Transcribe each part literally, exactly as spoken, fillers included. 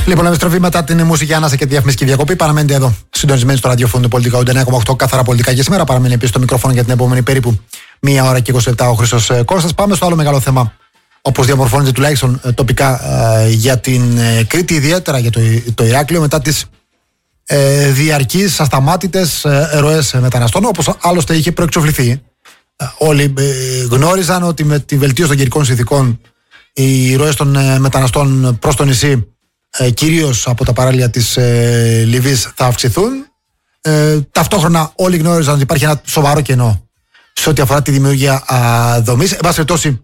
Λοιπόν, επιστροφή μετά την μουσική ανάσα και τη διαφημιστική διακοπή. Παραμένετε εδώ, συντονισμένοι στο ραδιόφωνο πολιτικά ογδόντα εννέα κόμμα οκτώ, καθαρά πολιτικά και σήμερα. Παραμένει επίσης στο μικρόφωνο για την επόμενη περίπου μία ώρα και είκοσι λεπτά ο Χρήστος Κώστας. Πάμε στο άλλο μεγάλο θέμα, όπως διαμορφώνεται τουλάχιστον τοπικά ε, για την ε, Κρήτη, ιδιαίτερα για το, το Ηράκλειο, μετά τις ε, διαρκείς, ασταμάτητες ε, ροές μεταναστών, όπως άλλωστε είχε προεξοφληθεί. Ε, όλοι ε, γνώριζαν ότι με τη βελτίωση των καιρικών συνθηκών οι ροές των ε, μεταναστών προς το νησί, ε, κυρίως από τα παράλια της ε, Λιβύης, θα αυξηθούν. Ε, ταυτόχρονα όλοι γνώριζαν ότι υπάρχει ένα σοβαρό κενό σε ό,τι αφορά τη δημιουργία α, δομής. Εν πάση περιπτώσει,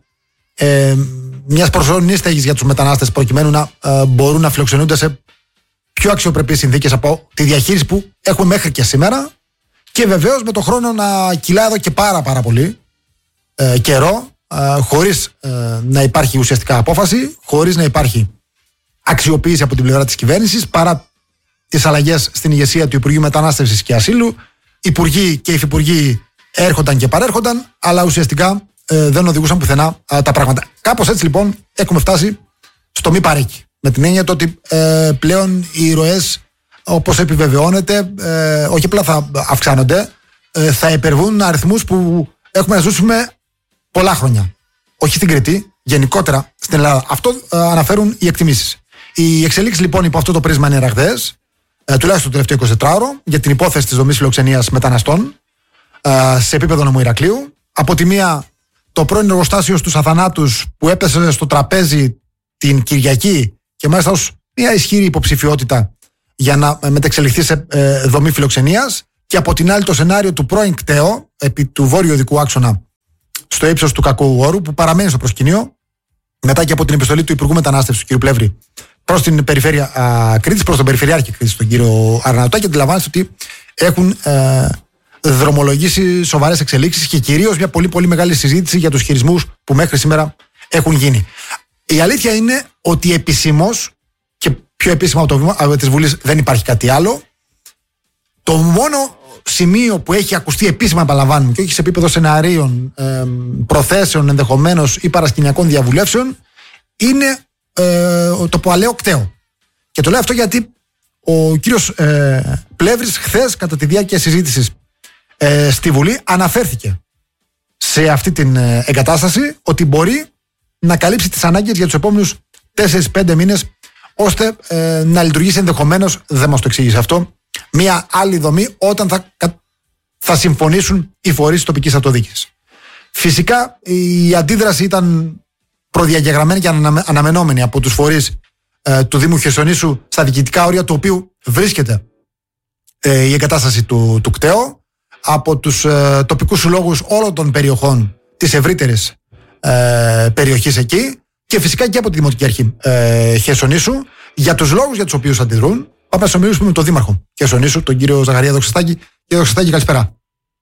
ε, μιας προσωρινής στέγης για τους μετανάστες, προκειμένου να ε, μπορούν να φιλοξενούνται σε πιο αξιοπρεπείς συνθήκες από τη διαχείριση που έχουμε μέχρι και σήμερα, και βεβαίως με το χρόνο να κυλά εδώ και πάρα πάρα πολύ ε, καιρό, ε, χωρίς ε, να υπάρχει ουσιαστικά απόφαση, χωρίς να υπάρχει αξιοποίηση από την πλευρά της κυβέρνησης, παρά τις αλλαγές στην ηγεσία του Υπουργείου Μετανάστευσης και Ασύλου. Υπουργοί και υφυπουργοί έρχονταν και παρέρχονταν, αλλά ουσιαστικά ε, δεν οδηγούσαν πουθενά ε, τα πράγματα. Κάπως έτσι λοιπόν έχουμε φτάσει στο μη παρέκει. Με την έννοια το ότι ε, πλέον οι ροές, όπως επιβεβαιώνεται, ε, όχι απλά θα αυξάνονται, ε, θα υπερβούν αριθμούς που έχουμε να ζήσουμε πολλά χρόνια. Όχι στην Κρήτη, γενικότερα στην Ελλάδα. Αυτό ε, αναφέρουν οι εκτιμήσεις. Οι εξελίξεις λοιπόν υπό αυτό το πρίσμα είναι ραγδαίες, ε, τουλάχιστον το τελευταίο εικοσιτετράωρο, για την υπόθεση της δομής φιλοξενίας μεταναστών ε, σε επίπεδο νομού Ηρακλείου. Από τη μία, το πρώην εργοστάσιο στους Αθανάτους που έπεσε στο τραπέζι την Κυριακή και μάλιστα ως μια ισχυρή υποψηφιότητα για να μεταξελιχθεί σε ε, δομή φιλοξενίας, και από την άλλη το σενάριο του πρώην κταίου επί του βόρειο οδικού άξονα στο ύψος του Κακού Όρου, που παραμένει στο προσκήνιο μετά και από την επιστολή του Υπουργού Μετανάστευσης του κ. Πλεύρη προς την περιφέρεια α, Κρήτης, προς τον Περιφερειάρχη Κρήτης, τον κύριο Αρναούτα, και αντιλαμβάνεστε ότι έχουν ε, δρομολογήσει σοβαρές εξελίξεις και κυρίως μια πολύ πολύ μεγάλη συζήτηση για τους χειρισμούς που μέχρι σήμερα έχουν γίνει. Η αλήθεια είναι ότι επισήμως και πιο επίσημα από το βήμα της Βουλής δεν υπάρχει κάτι άλλο. Το μόνο σημείο που έχει ακουστεί επίσημα, επαναλαμβάνουμε, και όχι σε επίπεδο σεναρίων, ε, προθέσεων ενδεχομένως ή παρασκηνιακών διαβουλεύσεων, είναι ε, το παλαιό κταίο. Και το λέω αυτό γιατί ο κύριος ε, Πλεύρης χθες, κατά τη διάρκεια συζήτησης ε, στη Βουλή, αναφέρθηκε σε αυτή την ε, εγκατάσταση ότι μπορεί να καλύψει τις ανάγκες για τους επόμενους τέσσερα πέντε μήνες, ώστε ε, να λειτουργήσει ενδεχομένως, δεν μας το εξήγησε αυτό, μια άλλη δομή όταν θα, θα συμφωνήσουν οι φορείς της τοπικής αυτοδιοίκησης. Φυσικά η αντίδραση ήταν προδιαγεγραμμένη και ανα, αναμενόμενη από τους φορείς ε, του Δήμου Χερσονήσου, στα διοικητικά όρια του οποίου βρίσκεται ε, η εγκατάσταση του, του κταίου, από τους ε, τοπικούς συλλόγους όλων των περιοχών της ευρύτερης ε, περιοχής εκεί, και φυσικά και από τη Δημοτική Αρχή ε, Χερσονήσου, για τους λόγους για τους οποίους αντιδρούν. Πάμε να μιλήσουμε με τον Δήμαρχο Χερσονήσου, τον κύριο Ζαχαρία Δοξαστάκη. Κύριε Δοξαστάκη, καλησπέρα.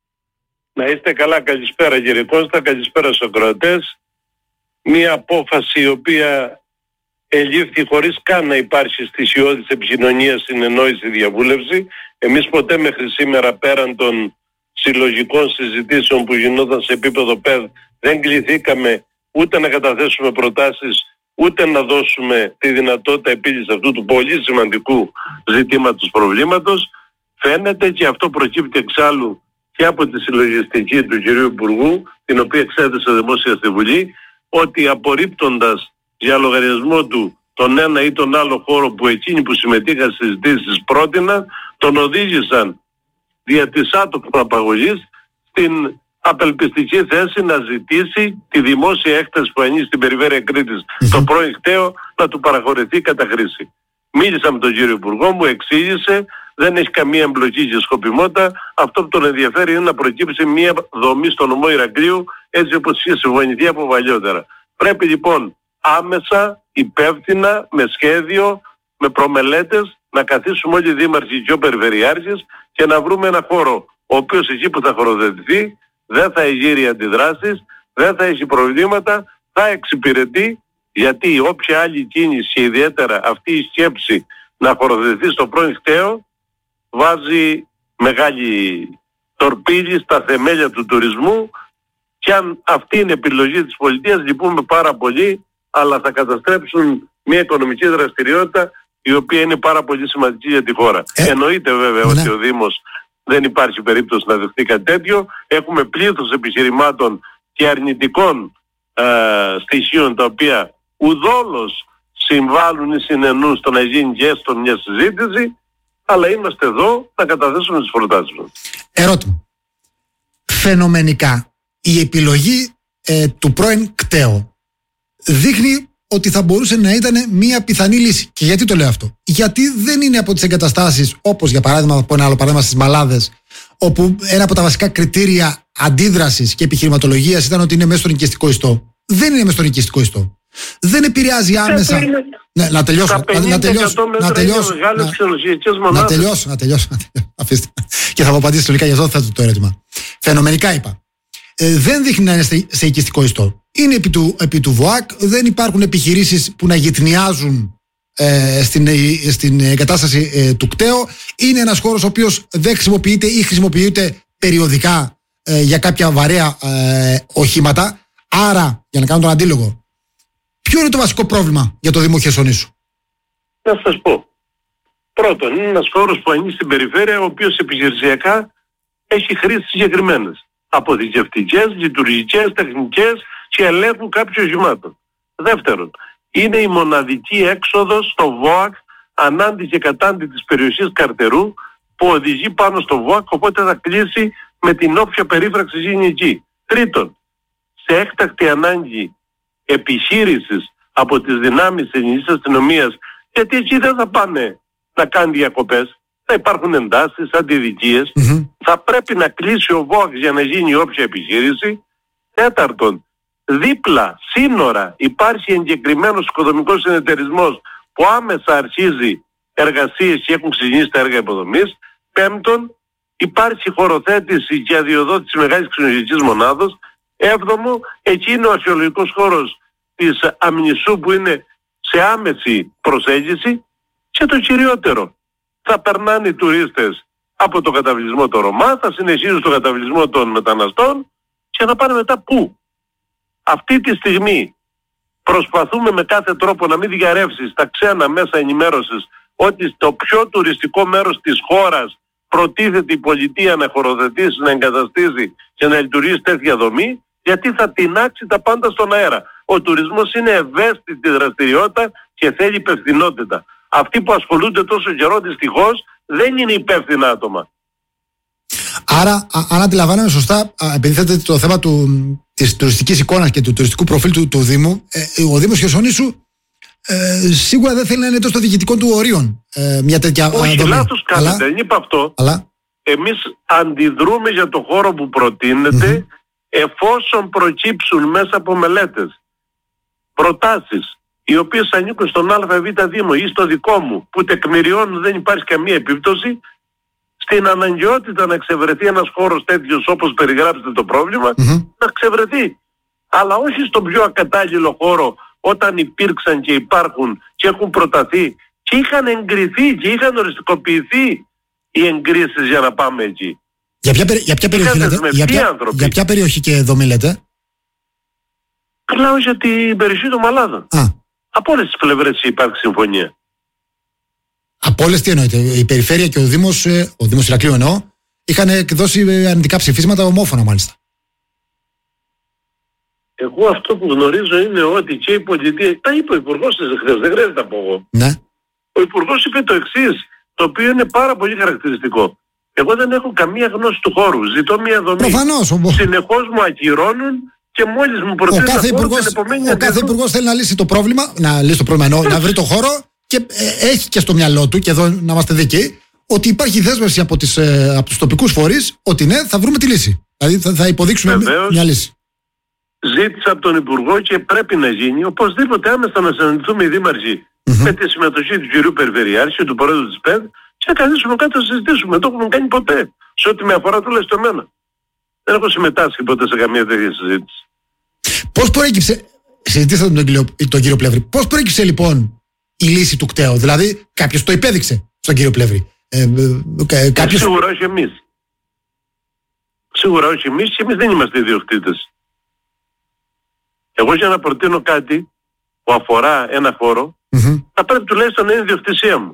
Να είστε καλά, καλησπέρα κύριε Κώστα, καλησπέρα στους ακροατές. Μία απόφαση η οποία ελήφθη χωρίς καν να υπάρχει στοιχειώδης επικοινωνία, συνεννόηση, διαβούλευση. Εμείς ποτέ μέχρι σήμερα, πέραν των συλλογικών συζητήσεων που γινόταν σε επίπεδο ΠΕΔ, δεν κληθήκαμε ούτε να καταθέσουμε προτάσεις, ούτε να δώσουμε τη δυνατότητα επίλυσης αυτού του πολύ σημαντικού ζητήματος προβλήματος. Φαίνεται, και αυτό προκύπτει εξάλλου και από τη συλλογιστική του κυρίου Υπουργού, την οποία εξέθεσε δημόσια στη Βουλή, ότι απορρίπτοντας για λογαριασμό του τον ένα ή τον άλλο χώρο που εκείνοι που συμμετείχαν στις συζητήσεις πρότειναν, τον οδήγησαν δια της άτομης απαγωγής στην απελπιστική θέση να ζητήσει τη δημόσια έκταση που ανήκει στην περιφέρεια Κρήτης, mm-hmm. το πρώην κταίο, να του παραχωρηθεί κατά χρήση. Μίλησα με τον κύριο Υπουργό, μου εξήγησε, δεν έχει καμία εμπλοκή και σκοπιμότητα. Αυτό που τον ενδιαφέρει είναι να προκύψει μια δομή στο νομό Ηρακλείου, έτσι όπως είχε συμφωνηθεί από παλιότερα. Πρέπει λοιπόν άμεσα, υπεύθυνα, με σχέδιο, με προμελέτες, να καθίσουμε όλοι οι δήμαρχοι και ο περιφερειάρχης και να βρούμε ένα χώρο, ο οποίος εκεί που θα χωροθετηθεί δεν θα εγείρει αντιδράσεις, δεν θα έχει προβλήματα, θα εξυπηρετεί, γιατί όποια άλλη κίνηση και ιδιαίτερα αυτή η σκέψη να χωροθετηθεί στο πρώην κταίο βάζει μεγάλη τορπίλη στα θεμέλια του τουρισμού, και αν αυτή είναι η επιλογή της πολιτείας λυπούμε πάρα πολύ, αλλά θα καταστρέψουν μια οικονομική δραστηριότητα η οποία είναι πάρα πολύ σημαντική για τη χώρα. Ε, Εννοείται βέβαια ναι. ότι ο Δήμος δεν υπάρχει περίπτωση να δεχτεί κάτι τέτοιο. Έχουμε πλήθος επιχειρημάτων και αρνητικών ε, στοιχείων τα οποία ουδόλως συμβάλλουν ή συνενούν στο να γίνει και έστω μια συζήτηση, αλλά είμαστε εδώ να καταθέσουμε τις προτάσεις μας. Ερώτημα. Φαινομενικά η επιλογή ε, του πρώην κταίου δείχνει ότι θα μπορούσε να ήταν μια πιθανή λύση. Και γιατί το λέω αυτό? Γιατί δεν είναι από τις εγκαταστάσεις, όπως για παράδειγμα, από ένα άλλο παράδειγμα στις Μαλάδες, όπου ένα από τα βασικά κριτήρια αντίδρασης και επιχειρηματολογίας ήταν ότι είναι μέσα στον οικιστικό ιστό. Δεν είναι μέσα στον οικιστικό ιστό. Δεν επηρεάζει άμεσα. Ναι, να τελειώσω. Να τελειώσω. Να τελειώσω. Να τελειώσω. Να τελειώσω. Αφήστε. Και θα μου απαντήσει τελικά για αυτό θα το ερώτημα. Φαινομενικά είπα. Ε, δεν δείχνει να είναι σε οικιστικό ιστό. Είναι επί του, επί του ΒΟΑΚ. Δεν υπάρχουν επιχειρήσεις που να γυτνιάζουν ε, στην, στην εγκατάσταση ε, του κταίου. Είναι ένας χώρος ο οποίος δεν χρησιμοποιείται ή χρησιμοποιείται περιοδικά ε, για κάποια βαρέα ε, οχήματα. Άρα, για να κάνω τον αντίλογο, ποιο είναι το βασικό πρόβλημα για το Δήμο Χερσονήσου? Να σας πω. Πρώτον, είναι ένας χώρος που ανήκει στην περιφέρεια, ο οποίος επιχειρησιακά έχει χρήσεις συγκεκριμένες. Αποθηκευτικές, λειτουργικές, τεχνικές και ελέγχου κάποιων οχημάτων. Δεύτερον, είναι η μοναδική έξοδος στο ΒΟΑΚ ανάντι και κατάντι της περιοχής Καρτερού που οδηγεί πάνω στο ΒΟΑΚ, οπότε θα κλείσει με την όποια περίφραξη γίνει εκεί. Τρίτον, σε έκτακτη ανάγκη επιχείρησης από τις δυνάμεις της ελληνικής αστυνομίας, γιατί εκεί δεν θα πάνε να κάνουν διακοπές, θα υπάρχουν εντάσεις, αντιδικίες, mm-hmm. θα πρέπει να κλείσει ο ΒΟΑΚ για να γίνει όποια επιχείρηση. Τέταρτον, δίπλα, σύνορα, υπάρχει εγκεκριμένος οικοδομικός συνεταιρισμός που άμεσα αρχίζει εργασίες και έχουν ξεκινήσει τα έργα υποδομής. Πέμπτον, υπάρχει χωροθέτηση και αδειοδότηση μεγάλης ξενοδοχειακής μονάδος. Έβδομο, εκεί είναι ο αρχαιολογικός χώρος της Αμνησού που είναι σε άμεση προσέγγιση. Και το κυριότερο, θα περνάνε οι τουρίστες από το καταβλισμό των Ρωμά, θα συνεχίζουν στο καταβλισμό των μεταναστών και θα πάνε μετά πού? Αυτή τη στιγμή προσπαθούμε με κάθε τρόπο να μην διαρρεύσει στα ξένα μέσα ενημέρωσης ότι στο πιο τουριστικό μέρος της χώρας προτίθεται η πολιτεία να χωροθετήσει, να εγκαταστήσει και να λειτουργήσει τέτοια δομή, γιατί θα τεινάξει τα πάντα στον αέρα. Ο τουρισμός είναι ευαίσθητη δραστηριότητα και θέλει υπευθυνότητα. Αυτοί που ασχολούνται τόσο καιρό δυστυχώς δεν είναι υπεύθυνα άτομα. Άρα, α, αν αντιλαμβάνομαι σωστά, α, επειδή θέλετε το θέμα του, της τουριστικής εικόνας και του τουριστικού προφίλ του, του Δήμου, ε, ο Δήμος Χερσονήσου ε, σίγουρα δεν θέλει να είναι τόσο διοικητικών του ορίων ε, μια τέτοια δομή. Όχι, λάθος κάνετε, δεν είπα αυτό. Αλλά... Εμείς αντιδρούμε για το χώρο που προτείνεται mm-hmm. εφόσον προκύψουν μέσα από μελέτες προτάσεις οι οποίες ανήκουν στον ΑΒ Δήμο ή στο δικό μου που τεκμηριώνουν δεν υπάρχει καμία επίπτωση, στην αναγκαιότητα να ξεβρεθεί ένας χώρος τέτοιος όπως περιγράψετε το πρόβλημα, mm-hmm. να ξεβρεθεί. Αλλά όχι στον πιο ακατάλληλο χώρο όταν υπήρξαν και υπάρχουν και έχουν προταθεί και είχαν εγκριθεί και είχαν οριστικοποιηθεί οι εγκρίσεις για να πάμε εκεί. Για ποια, για ποια περιοχή λέτε, για ποια, για ποια περιοχή και δομή λέτε? Μιλάω για την περιοχή των Μαλάδων. Α. Από όλες τις πλευρές υπάρχει συμφωνία. Από όλες τι εννοείτε? Η περιφέρεια και ο Δήμος, ο Δήμος Ηρακλείου εννοώ, είχαν εκδώσει αρνητικά ψηφίσματα, ομόφωνα μάλιστα. Εγώ αυτό που γνωρίζω είναι ότι και η πολιτεία, τα είπε ο Υπουργός της εχθές, δεν χρειάζεται να πω εγώ. Ναι. Ο Υπουργός είπε το εξής, το οποίο είναι πάρα πολύ χαρακτηριστικό. Εγώ δεν έχω καμία γνώση του χώρου, ζητώ μια δομή. Προφανώς. Συνεχώς μου ακυρώνουν και μόλις μου προτείνουν ο κάθε υπουργός, ο κάθε υπουργός θέλει να λύσει το πρόβλημα, να λύσει το πρόβλημα εννοώ, να βρει το χώρο και ε, έχει και στο μυαλό του, και εδώ να είμαστε δίκαιοι, ότι υπάρχει δέσμευση από, τις, ε, από τους τοπικούς φορείς ότι ναι, θα βρούμε τη λύση. Δηλαδή θα, θα υποδείξουμε Βεβαίως, μια λύση. Ζήτησα από τον Υπουργό και πρέπει να γίνει οπωσδήποτε άμεσα να συναντηθούμε οι δήμαρχοι mm-hmm. με τη συμμετοχή του κυρίου Περιφερειάρχη, του Πρόεδρου της ΠΕΔ και να καθίσουμε κάτω να συζητήσουμε. Το έχουμε κάνει ποτέ. Σε ό,τι με αφορά τουλάχιστον εμένα. Δεν έχω συμμετάσχει ποτέ σε καμία τέτοια συζήτηση. Πώς προέκυψε, συζητήσατε με τον κύριο, τον κύριο Πλεύρη, πώς προέκυψε λοιπόν η λύση του κταίου? Δηλαδή κάποιος το υπέδειξε στον κύριο Πλεύρη? Ε, ε, κάποιος... Σίγουρα όχι εμείς. Σίγουρα όχι εμείς και εμείς δεν είμαστε ιδιοκτήτες. Εγώ για να προτείνω κάτι που αφορά ένα χώρο Mm-hmm. Θα πρέπει τουλάχιστον να είναι ιδιοκτησία μου.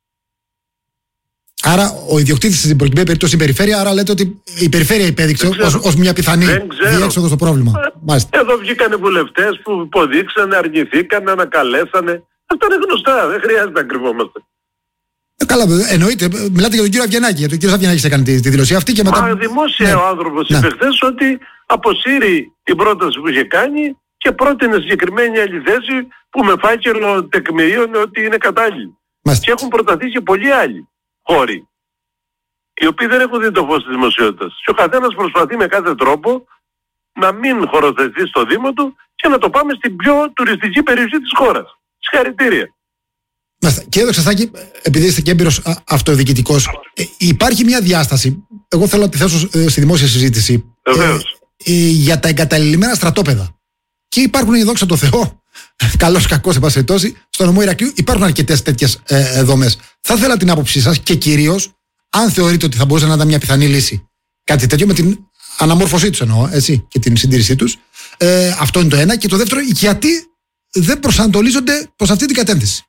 Άρα ο ιδιοκτήτης στην προκειμένη περίπτωση η περιφέρεια, άρα λέτε ότι η περιφέρεια υπέδειξε ως, ως μια πιθανή διέξοδο στο πρόβλημα. Ε, εδώ βγήκανε βουλευτές που υποδείξανε, αρνηθήκανε, ανακαλέσανε. Αυτά είναι γνωστά, δεν χρειάζεται να κρυβόμαστε. Ε, καλά, εννοείται. Μιλάτε για τον κύριο Αβγενάκη. Για τον κύριο Αβγενάκη έκανε τη, τη δήλωση αυτή και μετά. Μα δημόσια ναι. Ο άνθρωπος ναι. είπε χθες ότι αποσύρει την πρόταση που είχε κάνει και πρότεινε συγκεκριμένη άλλη θέση που με φάκελο τεκμηρίωνε ότι είναι κατάλληλη. Μάλιστα. Και έχουν προταθεί και πολλοί άλλοι χώροι, οι οποίοι δεν έχουν δει το φως της δημοσιότητας. Και ο καθένας προσπαθεί με κάθε τρόπο να μην χωροθετηθεί στο Δήμο του και να το πάμε στην πιο τουριστική περιοχή της χώρας. Συγχαρητήρια. Μάλιστα. Κύριε Δοξαστάκη, επειδή είστε και έμπειρος αυτοδιοικητικός, ε, υπάρχει μια διάσταση, εγώ θέλω να τη θέσω ε, στη δημόσια συζήτηση, ε, ε, ε, για τα εγκαταλειμμένα στρατόπεδα. Και υπάρχουν, δόξα τω Θεώ, καλώς κακώς εν πάση περιπτώσει, στο νομό Ηρακλείου υπάρχουν αρκετές τέτοιες ε, δομές. Θα ήθελα την άποψή σας και κυρίως αν θεωρείτε ότι θα μπορούσε να ήταν μια πιθανή λύση. Κάτι τέτοιο με την αναμόρφωσή τους εννοώ, έτσι, και την συντήρησή τους. Ε, αυτό είναι το ένα. Και το δεύτερο, γιατί δεν προσανατολίζονται προς αυτή την κατεύθυνση.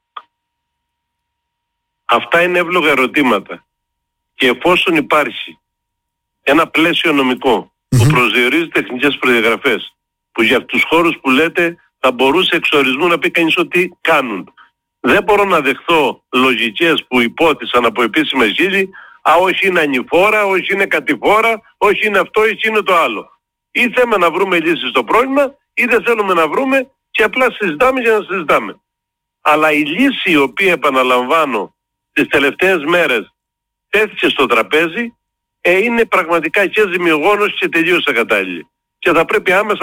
Αυτά είναι εύλογα ερωτήματα. Και εφόσον υπάρχει ένα πλαίσιο νομικό mm-hmm. που προσδιορίζει τεχνικές προδιαγραφές, που για τους χώρους που λέτε θα μπορούσε εξ ορισμού να πει κανείς ότι κάνουν. Δεν μπορώ να δεχθώ λογικές που υπόθησαν από επίσημες γύλοι, α, όχι είναι ανηφόρα, όχι είναι κατηφόρα, όχι είναι αυτό, όχι είναι το άλλο. Ή θέλουμε να βρούμε λύσεις στο πρόβλημα, ή δεν θέλουμε να βρούμε και απλά συζητάμε για να συζητάμε. Αλλά η λύση η οποία, επαναλαμβάνω, τις τελευταίες μέρες τέθηκε στο τραπέζι, ε, είναι πραγματικά και ζημιογόνος και τελείως ακατάλληλη. Και θα πρέπει άμεσα